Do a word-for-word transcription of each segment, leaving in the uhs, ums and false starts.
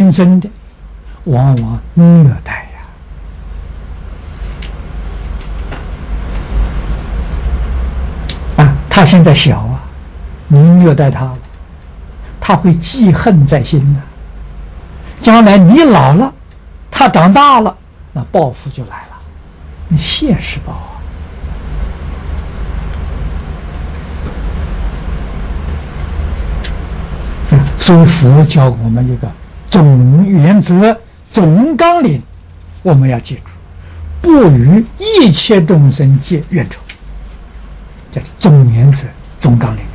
众生的，往往虐待呀。啊，他现在小啊，你虐待他了，他会记恨在心的。将来你老了，他长大了，那报复就来了，那现世报啊。所以佛教我们一个总原则、总纲领，我们要记住：不与一切众生结怨仇，这是总原则、总纲领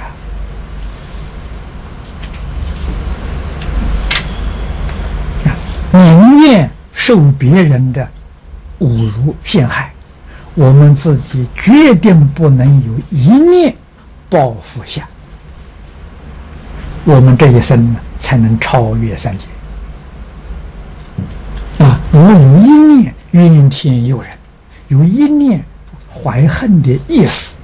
啊！宁愿受别人的侮辱陷害，我们自己决定不能有一念报复相。我们这一生呢，才能超越三界啊！如果有一念怨天尤人，有一念怀恨的意思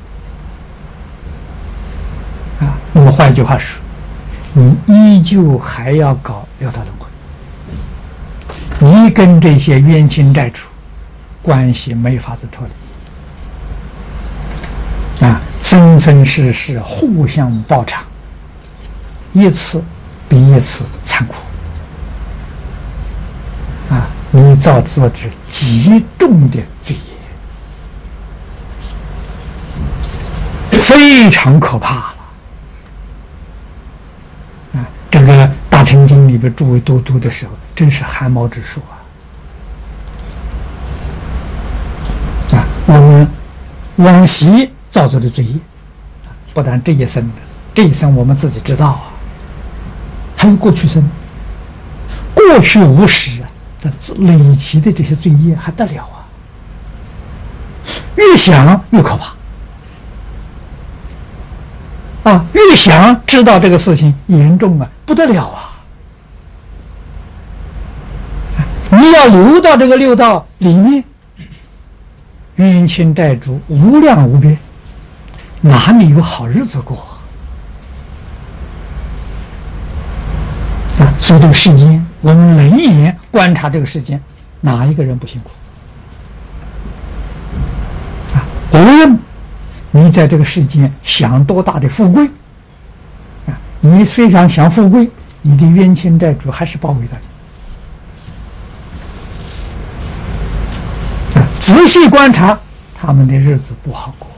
啊，那么换句话说，你依旧还要搞六道轮回，你跟这些冤亲债主关系没法子脱离啊，生生世世互相报偿。一次比一次残酷啊！你造作着极重的罪业，非常可怕了啊！这个《大乘经》里边诸位都读的时候，真是汗毛直竖啊！啊，我们往昔造作的罪业，不但这一生的，这一生我们自己知道啊。还有过去生，过去无始啊，这累积的这些罪业还得了啊！越想越可怕啊！越想知道这个事情严重啊，不得了啊！你要流到这个六道里面，冤亲债主无量无边，哪里有好日子过？啊，所以这个世间，我们冷眼观察这个世间，哪一个人不辛苦？啊，无论你在这个世间享多大的富贵，啊，你虽然享富贵，你的冤亲债主还是包围着你。啊，仔细观察，他们的日子不好过。